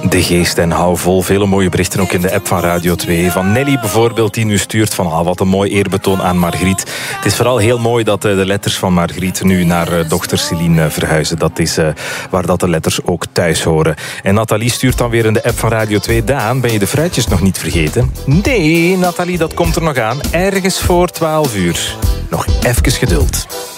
De geest en hou vol. Vele mooie berichten ook in de app van Radio 2. Van Nelly bijvoorbeeld, die nu stuurt van wat een mooi eerbetoon aan Margriet. Het is vooral heel mooi dat de letters van Margriet nu naar dochter Celine verhuizen. Dat is waar dat de letters ook thuis horen. En Nathalie stuurt dan weer in de app van Radio 2. Daan, ben je de fruitjes nog niet vergeten? Nee, Nathalie, dat komt er nog aan. Ergens voor 12 uur. Nog even geduld.